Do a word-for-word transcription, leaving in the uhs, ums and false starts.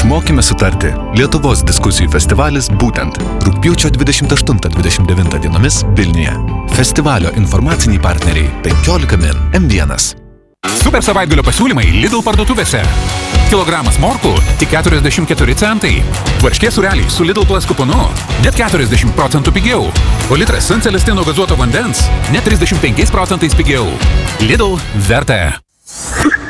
Išmokime sutarti. Lietuvos diskusijų festivalis būtent rugpjūčio dvidešimt aštuntą dvidešimt devintą dienomis Vilniuje. Festivalio informaciniai partneriai penkiolika min, M vienas. Super savaitgalio pasiūlymai Lidl parduotuvėse. Kilogramas morkų tik keturiasdešimt keturi centai. Varškės sūreliai su Lidl Plus kuponu net keturiasdešimt procentų pigiau. O litras San Celestino gazuoto vandens net trisdešimt penkiais procentais pigiau. Lidl verta.